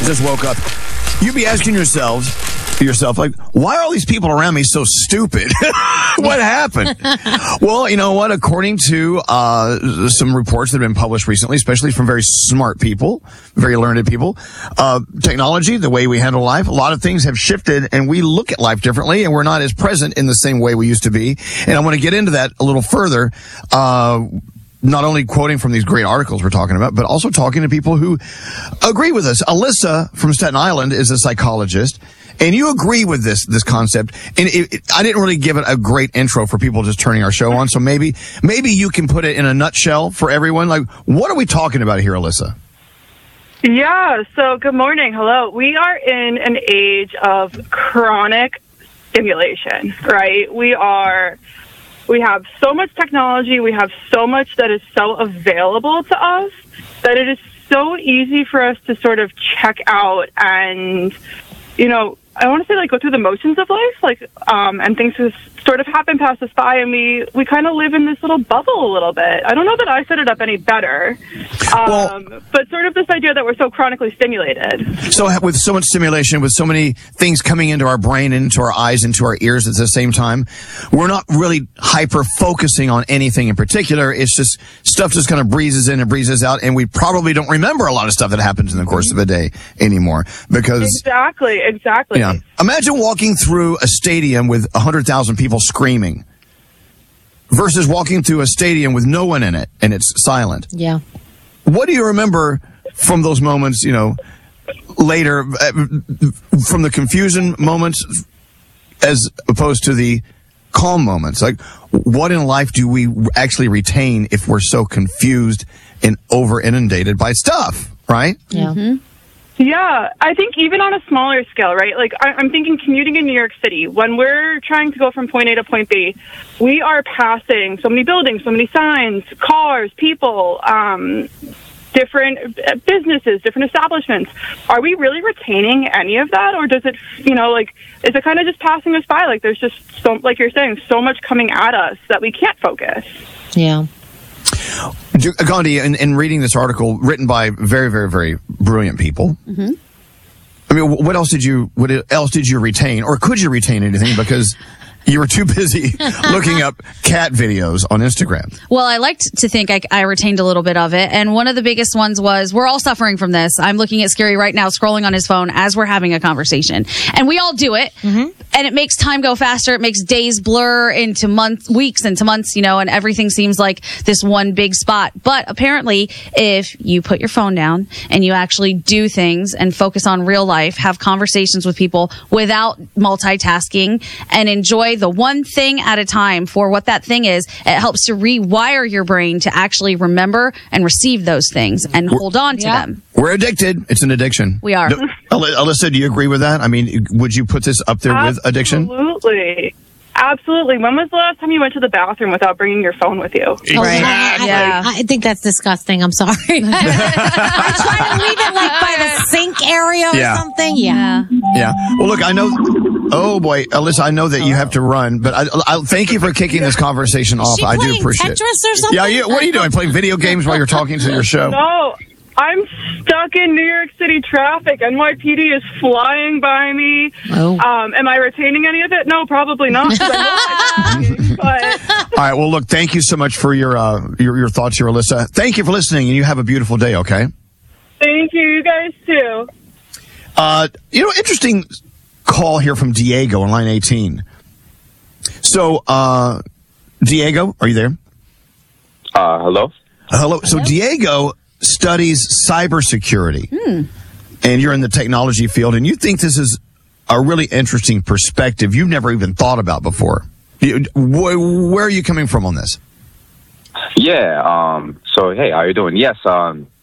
just woke up, you'd be asking yourself, like, why are all these people around me so stupid? What happened? Well, you know what? According to some reports that have been published recently, especially from very smart people, very learned people, technology, the way we handle life, a lot of things have shifted, and we look at life differently, and we're not as present in the same way we used to be. And I want to get into that a little further. Not only quoting from these great articles we're talking about, but also talking to people who agree with us. Alyssa from Staten Island is a psychologist, and you agree with this concept. And I didn't really give it a great intro for people just turning our show on, so maybe you can put it in a nutshell for everyone. Like, what are we talking about here, Alyssa? Yeah, so good morning. Hello. We are in an age of chronic stimulation, right? We have so much technology, we have so much that is so available to us that it is so easy for us to sort of check out and, you know, I want to say, like, go through the motions of life, like, and things just sort of happen, pass us by, and we kind of live in this little bubble a little bit. I don't know that I set it up any better, but sort of this idea that we're so chronically stimulated. So with so much stimulation, with so many things coming into our brain, into our eyes, into our ears at the same time, we're not really hyper-focusing on anything in particular. It's just stuff just kind of breezes in and breezes out, and we probably don't remember a lot of stuff that happens in the course of a day anymore. Because Exactly. Yeah. Imagine walking through a stadium with 100,000 people screaming versus walking through a stadium with no one in it and it's silent. Yeah. What do you remember from those moments, you know, later, from the confusion moments as opposed to the calm moments? Like, what in life do we actually retain if we're so confused and over inundated by stuff, right? Yeah. Mm-hmm. Yeah, I think even on a smaller scale, right? Like, I'm thinking commuting in New York City. When we're trying to go from point A to point B, we are passing so many buildings, so many signs, cars, people, different businesses, different establishments. Are we really retaining any of that? Or does it, you know, like, is it kind of just passing us by? Like, there's just so, like you're saying, so much coming at us that we can't focus. Yeah. Gandhi, in reading this article written by very, very, very brilliant people, Mm-hmm. I mean, what else did you retain, or could you retain anything? Because you were too busy looking up cat videos on Instagram. Well, I liked to think I retained a little bit of it. And one of the biggest ones was, we're all suffering from this. I'm looking at Scary right now, scrolling on his phone as we're having a conversation. And we all do it. Mm-hmm. And it makes time go faster. It makes days blur into months, weeks into months, you know, and everything seems like this one big spot. But apparently, if you put your phone down and you actually do things and focus on real life, have conversations with people without multitasking, and enjoy the one thing at a time for what that thing is, it helps to rewire your brain to actually remember and receive those things and hold on to them. We're addicted. It's an addiction. We are. Alyssa, do you agree with that? I mean, would you put this up there with addiction? Absolutely. When was the last time you went to the bathroom without bringing your phone with you? Right. I think that's disgusting. I'm sorry. I try to leave it like by the sink area or something. Yeah. Well, look, I know. Oh boy, Alyssa, I know that you have to run, but I thank you for kicking this conversation off. I do appreciate Tetris or something? Yeah. What are you doing? Playing video games while you're talking to your show? No. I'm stuck in New York City traffic. NYPD is flying by me. Oh. Am I retaining any of it? No, probably not. But all right. Well, look, thank you so much for your thoughts here, Alyssa. Thank you for listening, and you have a beautiful day, okay? Thank you. You guys, too. Interesting call here from Diego on line 18. So, Diego, are you there? Hello? Hello. So, Diego studies cybersecurity, and you're in the technology field, and you think this is a really interesting perspective you've never even thought about before. Where are you coming from on this? Yeah. So, hey, how you doing? Yes.